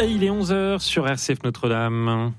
Et il est 11h sur RCF Notre-Dame.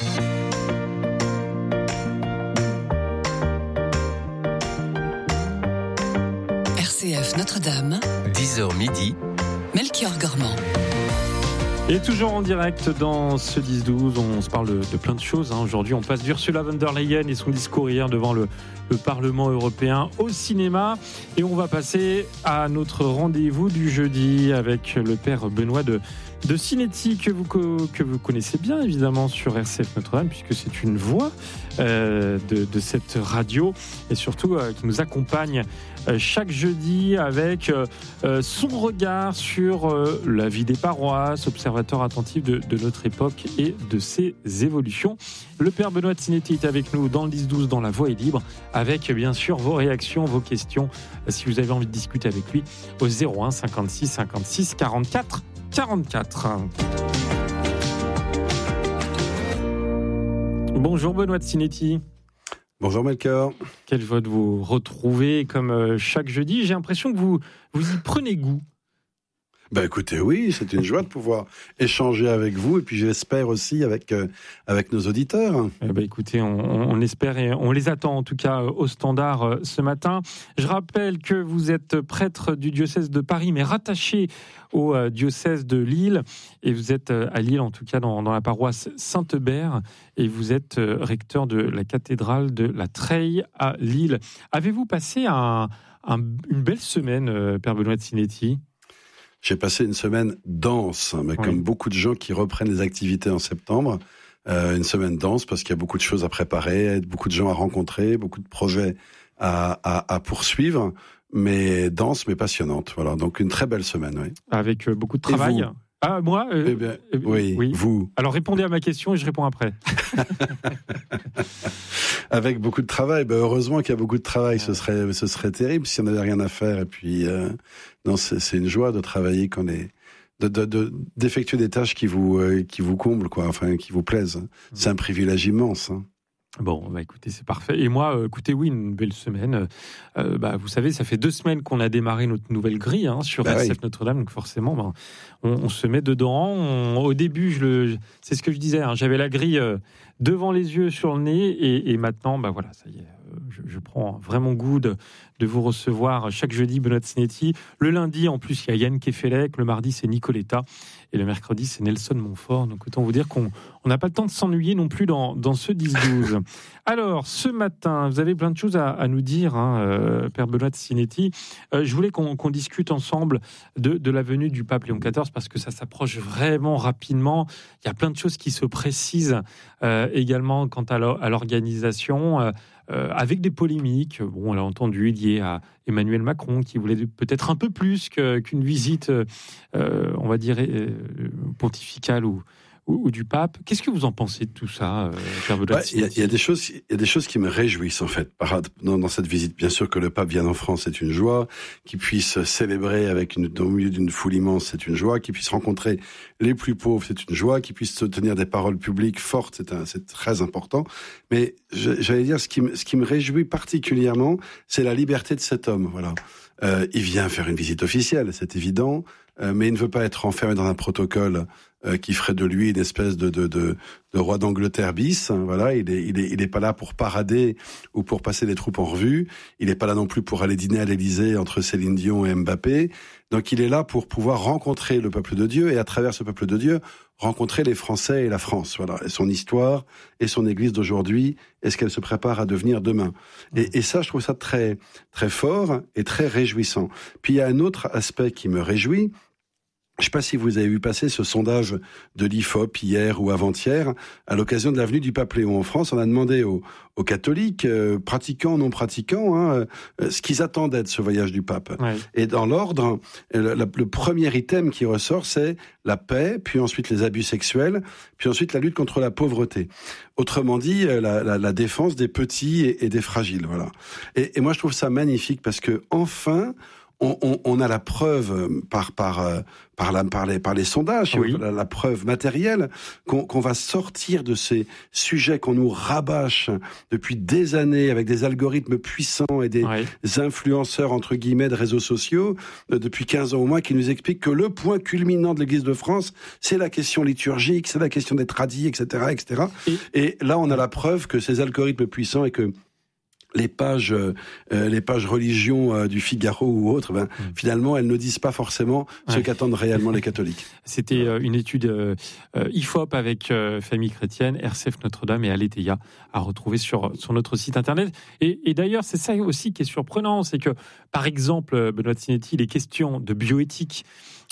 RCF Notre-Dame, 10h midi, Melchior Gormand. Et toujours en direct dans ce 10-12, on se parle de plein de choses. Aujourd'hui, on passe d'Ursula von der Leyen et son discours hier devant le Parlement européen au cinéma. Et on va passer à notre rendez-vous du jeudi avec le père Benoît de Sinetti, que vous connaissez bien évidemment sur RCF Notre-Dame, puisque c'est une voix de cette radio et surtout qui nous accompagne chaque jeudi avec son regard sur la vie des paroisses, observateur attentif de notre époque et de ses évolutions. Le père Benoît de Sinetti est avec nous dans le 10-12, dans La Voix est libre, avec bien sûr vos réactions, vos questions, si vous avez envie de discuter avec lui, au 01 56 56 44 44. Bonjour Benoît de Sinetti. Bonjour Melchior. Quelle joie de vous retrouver comme chaque jeudi. J'ai l'impression que vous y prenez goût. Ben écoutez, oui, c'est une joie de pouvoir échanger avec vous et puis j'espère aussi avec nos auditeurs. Écoutez, on espère et on les attend en tout cas au standard ce matin. Je rappelle que vous êtes prêtre du diocèse de Paris mais rattaché au diocèse de Lille et vous êtes à Lille en tout cas dans la paroisse Saint-Eubert et vous êtes recteur de la cathédrale de la Treille à Lille. Avez-vous passé une belle semaine, Père Benoît de Sinetti ? J'ai passé une semaine dense, mais oui. Comme beaucoup de gens qui reprennent les activités en septembre, une semaine dense parce qu'il y a beaucoup de choses à préparer, beaucoup de gens à rencontrer, beaucoup de projets à poursuivre, mais dense, mais passionnante. Voilà, donc une très belle semaine, oui. Avec beaucoup de travail. Moi oui, vous. Alors répondez à ma question et je réponds après. Avec beaucoup de travail, heureusement qu'il y a beaucoup de travail, ce serait terrible si on n'avait rien à faire. Et puis, non, c'est une joie de travailler d'effectuer des tâches qui vous comblent, quoi, enfin, qui vous plaisent. C'est un privilège immense. Bon, écoutez, c'est parfait. Et moi, oui, une belle semaine. Vous savez, ça fait 2 semaines qu'on a démarré notre nouvelle grille sur RCF Notre-Dame, donc forcément, on se met dedans. Au début, c'est ce que je disais, j'avais la grille devant les yeux, sur le nez, et maintenant, ça y est, je prends vraiment goût de vous recevoir chaque jeudi, Benoît de Sinetti. Le lundi, en plus, il y a Yann Kefelec, le mardi, c'est Nicoletta, et le mercredi, c'est Nelson Montfort. Donc, autant vous dire qu'on n'a pas le temps de s'ennuyer non plus dans ce 10-12. Alors, ce matin, vous avez plein de choses à nous dire, Père Benoît de Sinetti. Je voulais qu'on discute ensemble de la venue du pape Léon XIV, parce que ça s'approche vraiment rapidement. Il y a plein de choses qui se précisent également quant à l'organisation, avec des polémiques. On l'a entendu, liées à Emmanuel Macron, qui voulait peut-être un peu plus qu'une visite, on va dire, pontificale ou du pape. Qu'est-ce que vous en pensez de tout ça, Père Benoît de Sinetti ? Il y a des choses qui me réjouissent en fait dans cette visite. Bien sûr que le pape vienne en France, c'est une joie. Qu'il puisse célébrer au milieu d'une foule immense, c'est une joie. Qu'il puisse rencontrer les plus pauvres, c'est une joie. Qu'il puisse tenir des paroles publiques fortes, c'est très important. Mais j'allais dire, ce qui me réjouit particulièrement, c'est la liberté de cet homme. Voilà. Il vient faire une visite officielle, c'est évident, mais il ne veut pas être enfermé dans un protocole qui ferait de lui une espèce de roi d'Angleterre bis. Voilà, il est pas là pour parader ou pour passer les troupes en revue. Il est pas là non plus pour aller dîner à l'Élysée entre Céline Dion et Mbappé. Donc il est là pour pouvoir rencontrer le peuple de Dieu et à travers ce peuple de Dieu, rencontrer les Français et la France. Voilà, et son histoire et son Église d'aujourd'hui et ce qu'elle se prépare à devenir demain. Et ça, je trouve ça très très fort et très réjouissant. Puis il y a un autre aspect qui me réjouit. Je ne sais pas si vous avez vu passer ce sondage de l'IFOP hier ou avant-hier, à l'occasion de la venue du pape Léon en France. On a demandé aux catholiques, pratiquants, non pratiquants, ce qu'ils attendaient de ce voyage du pape. Ouais. Et dans l'ordre, le premier item qui ressort, c'est la paix, puis ensuite les abus sexuels, puis ensuite la lutte contre la pauvreté. Autrement dit, la défense des petits et des fragiles. Voilà. Et moi, je trouve ça magnifique parce que enfin, on a la preuve par les sondages, oui. la preuve matérielle qu'on va sortir de ces sujets qu'on nous rabâche depuis des années avec des algorithmes puissants et des influenceurs entre guillemets de réseaux sociaux depuis 15 ans au moins qui nous expliquent que le point culminant de l'Église de France, c'est la question liturgique, c'est la question des tradis, etc., etc. Et là, on a la preuve que ces algorithmes puissants et que les pages religion du Figaro ou autres, finalement, elles ne disent pas forcément ce qu'attendent réellement les catholiques. C'était une étude IFOP avec Famille Chrétienne, RCF Notre-Dame et Aletheia à retrouver sur notre site internet. Et d'ailleurs, c'est ça aussi qui est surprenant, c'est que, par exemple, Benoît Sinetti, les questions de bioéthique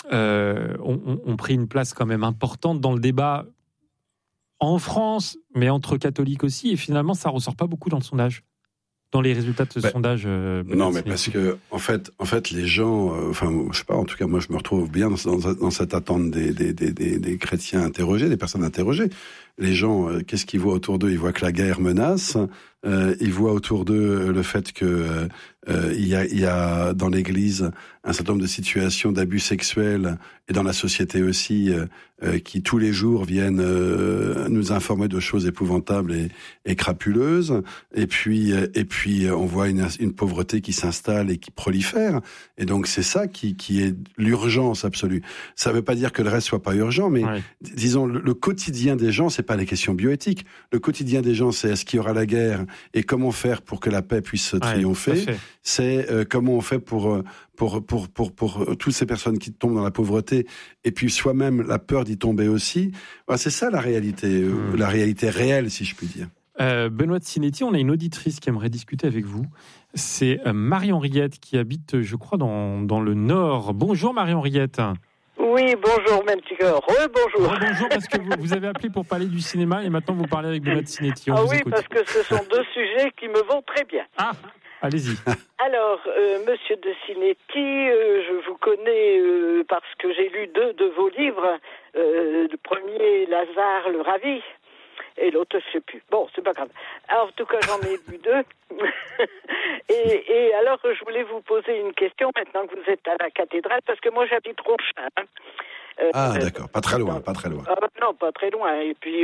ont pris une place quand même importante dans le débat en France, mais entre catholiques aussi, et finalement, ça ressort pas beaucoup dans le sondage. Dans les résultats de ce sondage. Non, mais parce que en fait, les gens, je sais pas. En tout cas, moi, je me retrouve bien dans cette attente des chrétiens interrogés, des personnes interrogées. Les gens, qu'est-ce qu'ils voient autour d'eux ? Ils voient que la guerre menace. Ils voient autour d'eux le fait que il y a dans l'Église un certain nombre de situations d'abus sexuels et dans la société aussi qui tous les jours viennent nous informer de choses épouvantables et crapuleuses. Et puis on voit une pauvreté qui s'installe et qui prolifère. Et donc c'est ça qui est l'urgence absolue. Ça veut pas dire que le reste soit pas urgent, mais disons le quotidien des gens, c'est pas les questions bioéthiques. Le quotidien des gens, c'est est-ce qu'il y aura la guerre et comment faire pour que la paix puisse triompher. C'est comment on fait pour toutes ces personnes qui tombent dans la pauvreté et puis soi-même la peur d'y tomber aussi. C'est ça la réalité réelle, si je puis dire. Benoît Sinetti, on a une auditrice qui aimerait discuter avec vous. C'est Marie-Henriette qui habite, je crois, dans le Nord. Bonjour Marie-Henriette. Oui, bonjour Melchior. Bonjour. Bonjour, parce que vous avez appelé pour parler du cinéma et maintenant vous parlez avec Benoît Sinetti. Écoute. Parce que ce sont deux sujets qui me vont très bien. Ah, allez-y. Alors, monsieur de Sinetti, je vous connais parce que j'ai lu deux de vos livres. Le premier, Lazare le Ravi, et l'autre, je ne sais plus. Bon, c'est pas grave. Alors, en tout cas, j'en ai lu deux. et alors, je voulais vous poser une question maintenant que vous êtes à la cathédrale, parce que moi, j'habite Ronchin. D'accord, pas très loin. Non, pas très loin. Et puis,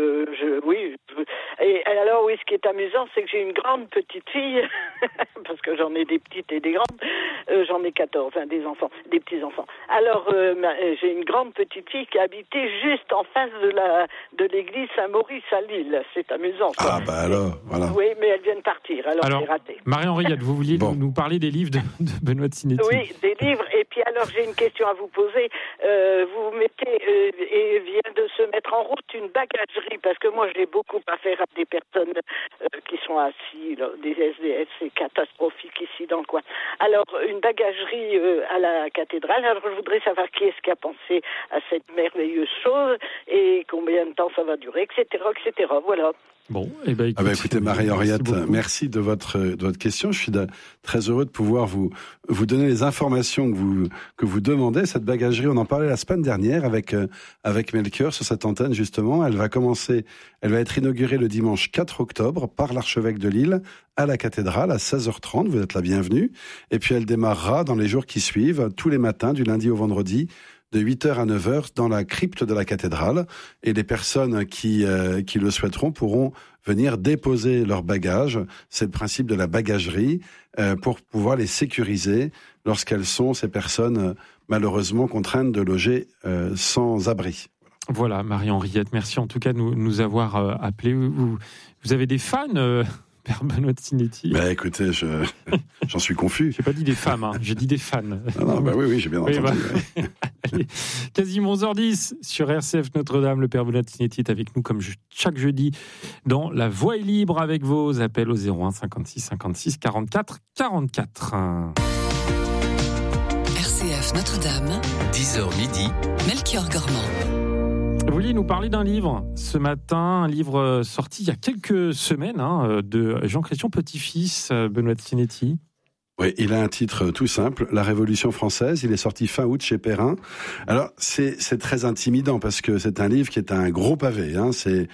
Et alors, oui, ce qui est amusant, c'est que j'ai une grande petite fille, parce que j'en ai des petites et des grandes. J'en ai 14, des petits-enfants. Alors, j'ai une grande petite fille qui habitait juste en face de l'église Saint-Maurice à Lille. C'est amusant. Ça. Alors, voilà. Oui, mais elle vient de partir, alors c'est raté. Marie-Henriette, vous vouliez nous parler des livres de Benoît Sinetti. Oui, des livres. Et puis alors, j'ai une question à vous poser. Vous mettez, et vient de se mettre en route une bagagerie, parce que moi, j'ai beaucoup affaire à des personnes qui sont assis, là, des SDF, c'est catastrophique ici dans le coin. Alors, une bagagerie à la cathédrale. Alors, je voudrais savoir qui est-ce qui a pensé à cette merveilleuse chose et combien de temps ça va durer, etc., etc. Voilà. Bon, écoutez, Marie-Henriette, merci de votre question. Je suis très heureux de pouvoir vous donner les informations que vous demandez. Cette bagagerie, on en parlait la semaine dernière avec Melchior sur cette antenne, justement. Elle va être inaugurée le dimanche 4 octobre par l'archevêque de Lille à la cathédrale à 16h30. Vous êtes la bienvenue. Et puis elle démarrera dans les jours qui suivent, tous les matins, du lundi au vendredi, de 8h à 9h dans la crypte de la cathédrale. Et les personnes qui le souhaiteront pourront venir déposer leurs bagages. C'est le principe de la bagagerie pour pouvoir les sécuriser lorsqu'elles sont, ces personnes, malheureusement contraintes de loger sans abri. Voilà, Marie-Henriette, merci en tout cas de nous avoir appelés. Vous avez des fans Père Benoît Sinetti. Écoutez, j'en suis confus. J'ai pas dit des femmes, j'ai dit des fans. Oui, j'ai bien entendu. Allez, quasiment 11h10 sur RCF Notre-Dame. Le Père Benoît Sinetti est avec nous comme chaque jeudi dans La Voix est libre avec vos appels au 01 56 56 44 44. RCF Notre-Dame. 10h midi. Melchior Gormand. Vous vouliez nous parler d'un livre ce matin, un livre sorti il y a quelques semaines de Jean-Christian Petit-Fils, Benoît Sinetti. Oui, il a un titre tout simple, La Révolution française. Il est sorti fin août chez Perrin. Alors, c'est très intimidant parce que c'est un livre qui est un gros pavé. C'est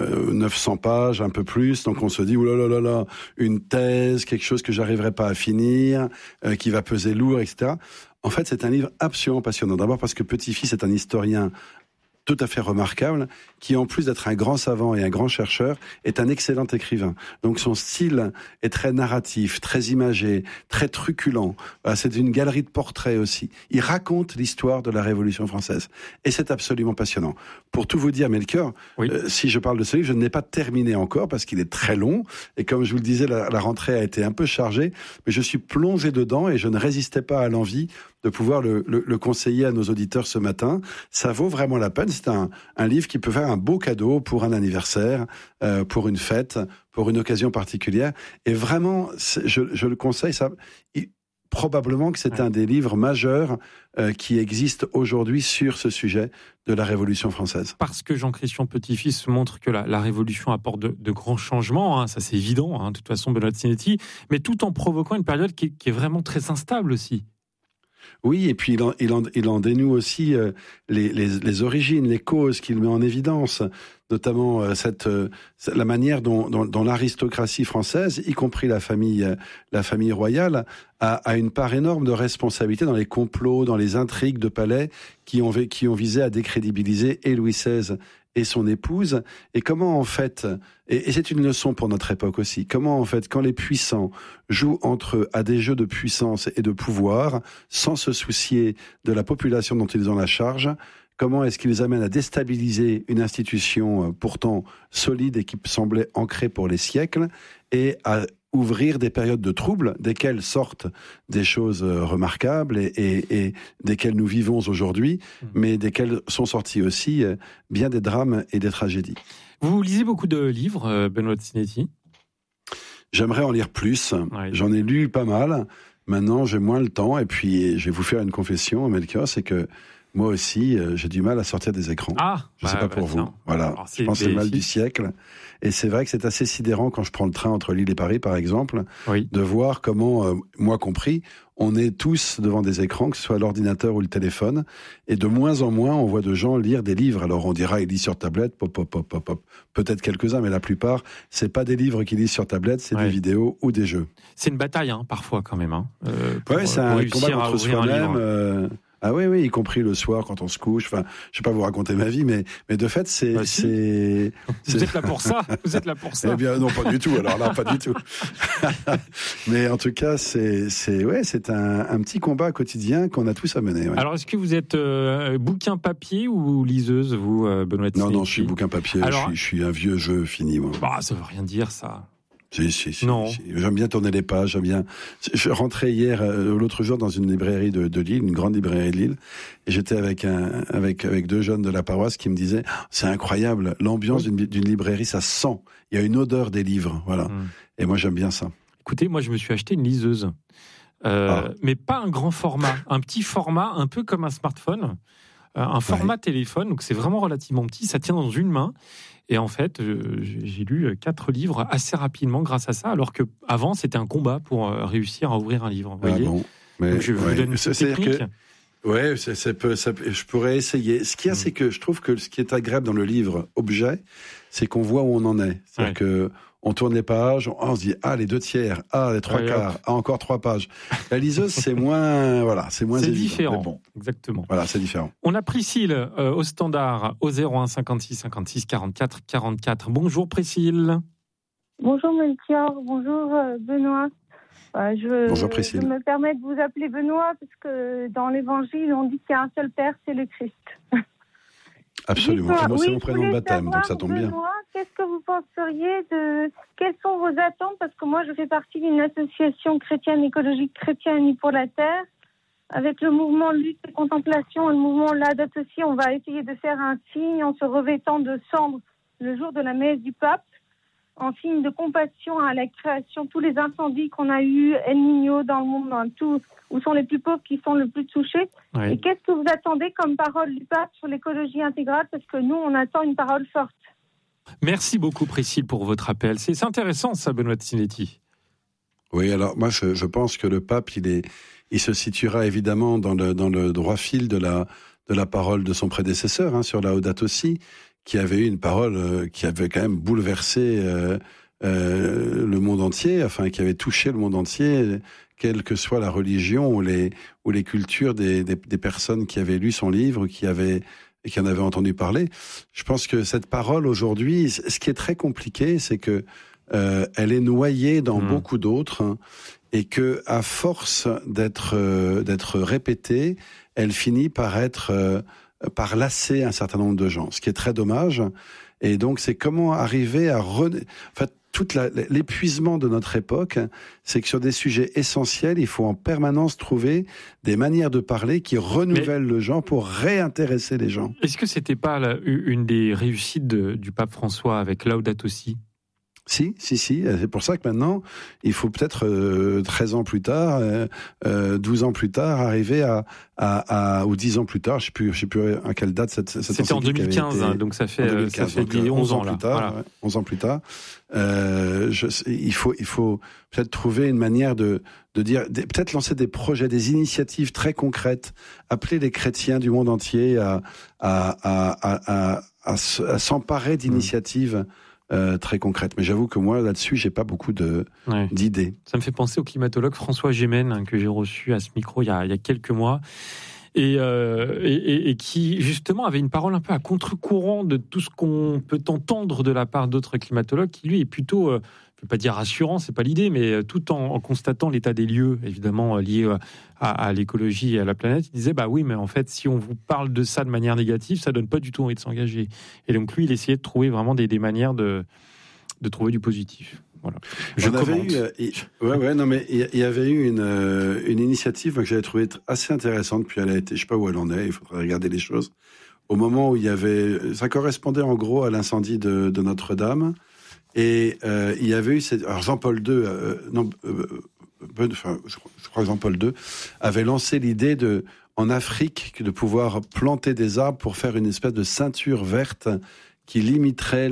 900 pages, un peu plus. Donc, on se dit, oulala, une thèse, quelque chose que j'arriverai pas à finir, qui va peser lourd, etc. En fait, c'est un livre absolument passionnant. D'abord parce que Petit-Fils est un historien tout à fait remarquable, qui en plus d'être un grand savant et un grand chercheur, est un excellent écrivain. Donc son style est très narratif, très imagé, très truculent. C'est une galerie de portraits aussi. Il raconte l'histoire de la Révolution française. Et c'est absolument passionnant. Pour tout vous dire, Melchior, oui. Si je parle de ce livre, je ne l'ai pas terminé encore parce qu'il est très long. Et comme je vous le disais, la rentrée a été un peu chargée. Mais je suis plongé dedans et je ne résistais pas à l'envie de pouvoir le conseiller à nos auditeurs ce matin. Ça vaut vraiment la peine. C'est un livre qui peut faire un beau cadeau pour un anniversaire, pour une fête, pour une occasion particulière. Et vraiment, je le conseille. Probablement que c'est un des livres majeurs qui existent aujourd'hui sur ce sujet de la Révolution française. Parce que Jean-Christian Petit-Fils montre que la Révolution apporte de grands changements, ça c'est évident, de toute façon, Benoît Sinetti, mais tout en provoquant une période qui est vraiment très instable aussi. Oui, et puis il en dénoue aussi les origines, les causes qu'il met en évidence, notamment la manière dont l'aristocratie française, y compris la famille royale, a une part énorme de responsabilité dans les complots, dans les intrigues de palais qui ont visé à décrédibiliser et Louis XVI et son épouse, et comment en fait, et c'est une leçon pour notre époque aussi, comment en fait, quand les puissants jouent entre eux à des jeux de puissance et de pouvoir, sans se soucier de la population dont ils ont la charge, comment est-ce qu'ils amènent à déstabiliser une institution pourtant solide et qui semblait ancrée pour les siècles, et à ouvrir des périodes de troubles, desquelles sortent des choses remarquables et desquelles nous vivons aujourd'hui, mais desquelles sont sortis aussi bien des drames et des tragédies. Vous lisez beaucoup de livres, Benoît Sinetti ? J'aimerais en lire plus. Ouais. J'en ai lu pas mal. Maintenant, j'ai moins le temps. Et puis, je vais vous faire une confession, Melchior, c'est que moi aussi, j'ai du mal à sortir des écrans. Je ne sais pas pour vous. Voilà. Alors, je pense que c'est le mal du siècle. Et c'est vrai que c'est assez sidérant quand je prends le train entre Lille et Paris, par exemple, de voir comment, moi compris, on est tous devant des écrans, que ce soit l'ordinateur ou le téléphone. Et de moins en moins, on voit de gens lire des livres. Alors on dira, ils lisent sur tablette, peut-être quelques-uns, mais la plupart, c'est pas des livres qu'ils lisent sur tablette, c'est des vidéos ou des jeux. C'est une bataille, parfois quand même. C'est un combat contre soi-même. Ah oui, y compris le soir quand on se couche. Enfin, je vais pas vous raconter ma vie, mais de fait, c'est. Vous êtes là pour ça. Eh bien, non, pas du tout. Alors là, pas du tout. Mais en tout cas, c'est un petit combat quotidien qu'on a tous à mener. Ouais. Alors, est-ce que vous êtes bouquin papier ou liseuse, vous, Benoît Sinetti ? Non, je suis bouquin papier. Alors, je suis un vieux jeu fini, moi. Bah, ça veut rien dire, ça. Si. Non. J'aime bien tourner les pages, Je rentrais hier, l'autre jour, dans une librairie de Lille, une grande librairie de Lille, et j'étais avec deux jeunes de la paroisse qui me disaient, c'est incroyable, l'ambiance d'une librairie, ça sent. Il y a une odeur des livres, voilà. Et moi, j'aime bien ça. Écoutez, moi, je me suis acheté une liseuse. Mais pas un grand format, un petit format, un peu comme un smartphone, un format téléphone, donc c'est vraiment relativement petit, ça tient dans une main. Et en fait, j'ai lu 4 livres assez rapidement grâce à ça, alors qu'avant, c'était un combat pour réussir à ouvrir un livre. Vous voyez bon, mais donc je vous donne une technique. Je pourrais essayer. Ce qu'il y a, c'est que je trouve que ce qui est agréable dans le livre objet, c'est qu'on voit où on en est. C'est-à-dire que on tourne les pages, on se dit les 2/3, les 3/4, encore 3 pages. La liseuse, c'est moins, c'est moins c'est évident. Différent. Bon. Exactement. Voilà, c'est différent. On a Priscille au standard au 01 56 56 44 44. Bonjour Priscille. Bonjour Melchior, bonjour Benoît. Bonjour Priscille. Je me permets de vous appeler Benoît parce que dans l'Évangile, on dit qu'il y a un seul Père, c'est le Christ. Absolument. Moi, c'est mon prénom de baptême, donc ça tombe bien. Benoît, qu'est-ce que vous penseriez quelles sont vos attentes ? Parce que moi, je fais partie d'une association chrétienne, écologique chrétienne Unis pour la Terre. Avec le mouvement Lutte et Contemplation et le mouvement Laudato Si, on va essayer de faire un signe en se revêtant de cendre le jour de la messe du pape, en signe de compassion à la création, tous les incendies qu'on a eus, El Niño dans le monde, tout, où sont les plus pauvres qui sont le plus touchés. Oui. Et qu'est-ce que vous attendez comme parole du pape sur l'écologie intégrale ? Parce que nous, on attend une parole forte. Merci beaucoup, Priscille, pour votre appel. C'est intéressant, ça, Benoît Sinetti. Oui, alors moi je pense que le pape il se situera évidemment dans le droit fil de la parole de son prédécesseur sur Laudato Si, qui avait eu une parole qui avait quand même bouleversé le monde entier, enfin qui avait touché le monde entier, quelle que soit la religion ou les cultures des personnes qui avaient lu son livre, qui en avaient entendu parler. Je pense que cette parole aujourd'hui, ce qui est très compliqué, c'est que elle est noyée dans beaucoup d'autres, et que à force d'être répétée, elle finit par lasser un certain nombre de gens, ce qui est très dommage. Et donc c'est comment arriver à l'épuisement de notre époque, c'est que sur des sujets essentiels, il faut en permanence trouver des manières de parler qui renouvellent le genre pour réintéresser les gens. Est-ce que c'était pas une des réussites du pape François avec Laudato Si ? Si. C'est pour ça que maintenant, il faut peut-être 13 ans plus tard, 12 ans plus tard, arriver ou 10 ans plus tard, je sais plus à quelle date cette C'était en 2015, donc ça fait 11 ans plus tard. Voilà. 11 ans plus tard. Il faut peut-être trouver une manière de dire, peut-être lancer des projets, des initiatives très concrètes, appeler les chrétiens du monde entier à s'emparer d'initiatives très concrète. Mais j'avoue que moi, là-dessus, j'ai pas beaucoup d'idées. Ça me fait penser au climatologue François Gémen, que j'ai reçu à ce micro il y a quelques mois, et qui, justement, avait une parole un peu à contre-courant de tout ce qu'on peut entendre de la part d'autres climatologues, qui, lui, est plutôt, je ne peux pas dire rassurant, c'est pas l'idée, mais tout en constatant l'état des lieux, évidemment, liés à l'écologie et à la planète, il disait, bah oui, mais en fait, si on vous parle de ça de manière négative, ça donne pas du tout envie de s'engager. Et donc, lui, il essayait de trouver vraiment des manières de trouver du positif. Voilà. Il y avait eu une initiative que j'avais trouvée assez intéressante, puis elle a été, je sais pas où elle en est, il faudrait regarder les choses. Au moment où ça correspondait en gros à l'incendie de Notre-Dame, et il y avait eu alors Jean-Paul II, je crois que Jean-Paul II avait lancé l'idée en Afrique de pouvoir planter des arbres pour faire une espèce de ceinture verte qui limiterait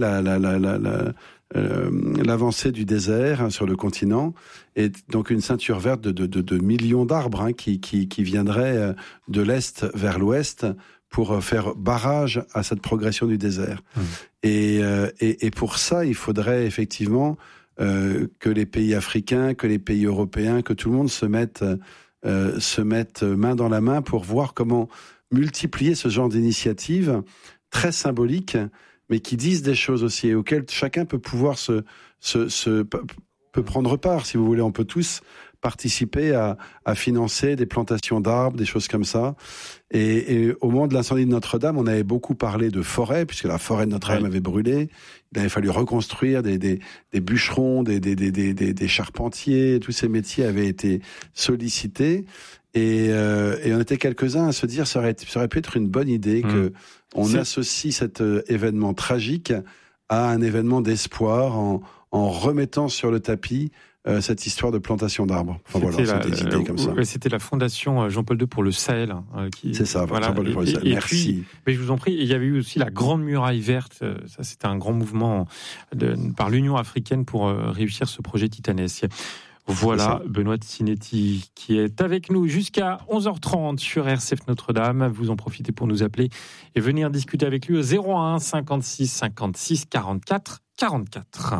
l'avancée du désert sur le continent, et donc une ceinture verte de millions d'arbres qui viendraient de l'est vers l'ouest pour faire barrage à cette progression du désert. Et pour ça, il faudrait effectivement que les pays africains, que les pays européens, que tout le monde se mette main dans la main pour voir comment multiplier ce genre d'initiatives très symboliques, mais qui disent des choses aussi, et auxquelles chacun peut pouvoir peut prendre part, si vous voulez. On peut tous participer à financer des plantations d'arbres, des choses comme ça. Et au moment de l'incendie de Notre-Dame, on avait beaucoup parlé de forêt, puisque la forêt de Notre-Dame avait brûlé. Il avait fallu reconstruire des bûcherons, des charpentiers. Tous ces métiers avaient été sollicités. Et on était quelques-uns à se dire, ça aurait pu être une bonne idée que on associe cet événement tragique à un événement d'espoir en remettant sur le tapis cette histoire de plantation d'arbres. Enfin voilà, c'est des idées comme ça. C'était la fondation Jean-Paul II pour le Sahel. C'est ça, voilà. Jean-Paul II pour le Sahel. Merci. Puis, mais je vous en prie, il y avait eu aussi la Grande Muraille Verte. Ça, c'était un grand mouvement par l'Union africaine pour réussir ce projet titanesque. Voilà, Benoît Sinetti qui est avec nous jusqu'à 11h30 sur RCF Notre-Dame. Vous en profitez pour nous appeler et venir discuter avec lui au 01 56 56 44 44.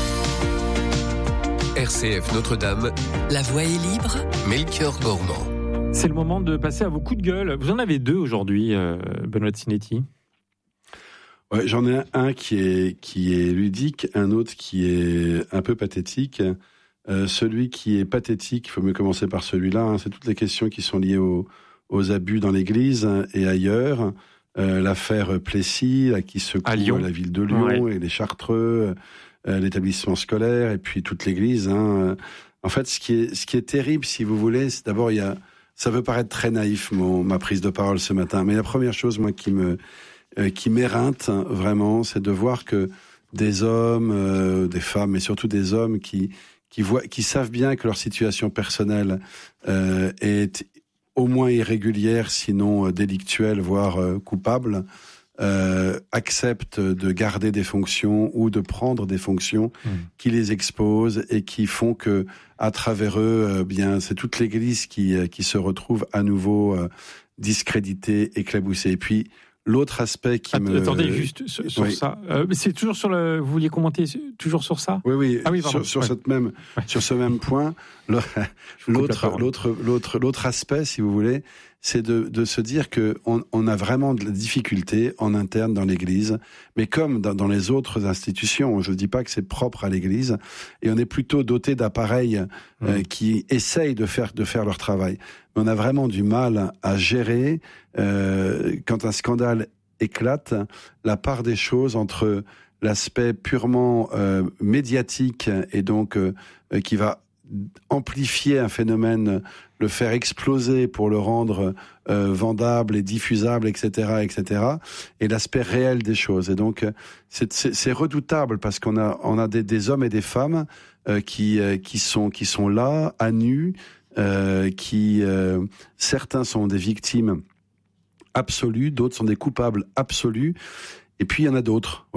RCF Notre-Dame, la voix est libre, Melchior Gormand. C'est le moment de passer à vos coups de gueule. Vous en avez deux aujourd'hui, Benoît Sinetti. Ouais, j'en ai un qui est ludique, un autre qui est un peu pathétique. Celui qui est pathétique, il faut mieux commencer par celui-là, c'est toutes les questions qui sont liées aux abus dans l'Église et ailleurs. L'affaire Plessis, qui secoue la ville de Lyon et les Chartreux, l'établissement scolaire et puis toute l'Église. En fait, ce qui est terrible, si vous voulez, c'est d'abord ça veut paraître très naïf ma prise de parole ce matin, mais la première chose moi qui m'éreinte vraiment, c'est de voir que des hommes, des femmes, mais surtout des hommes qui savent bien que leur situation personnelle est au moins irrégulière, sinon délictuelle, voire coupable, acceptent de garder des fonctions ou de prendre des fonctions qui les exposent et qui font que, à travers eux, bien, c'est toute l'Église qui se retrouve à nouveau discréditée, éclaboussée. Et puis, l'autre aspect qui Attendez, juste sur ça. C'est toujours sur le... Vous vouliez commenter toujours sur ça ? Oui. Ah oui, sur ce même point, l'autre aspect, si vous voulez, c'est de se dire que on a vraiment de la difficulté en interne dans l'Église, mais comme dans les autres institutions, je ne dis pas que c'est propre à l'Église, et on est plutôt doté d'appareils qui essayent de faire leur travail. Mais on a vraiment du mal à gérer, quand un scandale éclate, la part des choses entre l'aspect purement médiatique et donc qui va amplifier un phénomène, le faire exploser pour le rendre vendable et diffusable, etc., et l'aspect réel des choses. Et donc c'est redoutable parce qu'on a des hommes et des femmes qui sont là à nu, certains sont des victimes absolues, d'autres sont des coupables absolus, et puis il y en a d'autres.